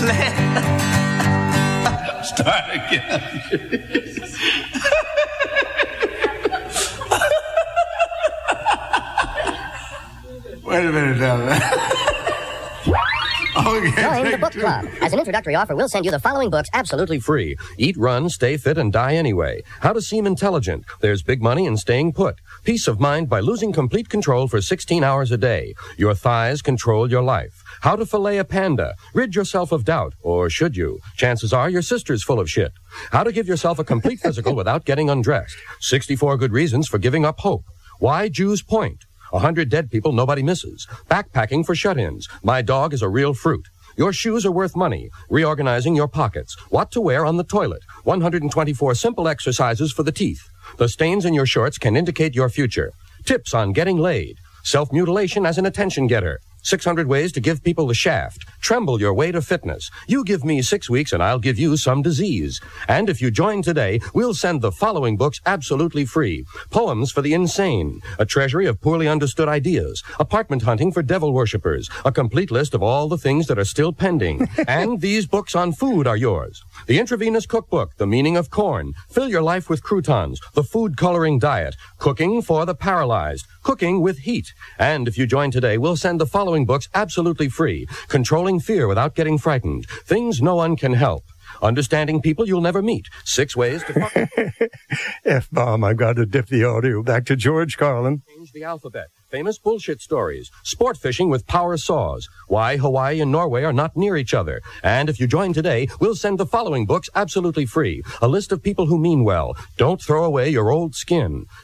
Start again. Wait a minute now. Okay, Join the book club. As an introductory offer, we'll send you the following books absolutely Free. Eat, run, stay fit, and die anyway. How to seem intelligent. There's big money in staying put. Peace of mind by losing complete control for 16 hours a day. Your thighs control your life. How to fillet a panda. Rid yourself of doubt. Or should you? Chances are your sister's full of shit. How to give yourself a complete physical without getting undressed. 64 good reasons for giving up hope. Why Jews point. 100 dead people nobody misses. Backpacking for shut-ins. My dog is a real fruit. Your shoes are worth money. Reorganizing your pockets. What to wear on the toilet. 124 simple exercises for the teeth. The stains in your shorts can indicate your future. Tips on getting laid. Self-mutilation as an attention getter. 600 ways to give people the shaft. Tremble your way to fitness. You give me 6 weeks and I'll give you some disease. And if you join today, we'll send the following books absolutely free. Poems for the insane. A treasury of poorly understood ideas. Apartment hunting for devil worshippers. A complete list of all the things that are still pending. And these books on food are yours. The Intravenous Cookbook. The Meaning of Corn. Fill your life with croutons. The Food Coloring Diet. Cooking for the Paralyzed. Cooking with Heat. And if you join today, we'll send the following books absolutely free. Controlling Fear Without Getting Frightened. Things No One Can Help. Understanding People You'll Never Meet. 6 ways to fuck. F-bomb, I've got to dip the audio back to George Carlin. Change the alphabet. Famous bullshit stories. Sport fishing with power saws. Why Hawaii and Norway are not near each other. And if you join today, we'll send the following books absolutely free. A list of people who mean well. Don't throw away your old skin.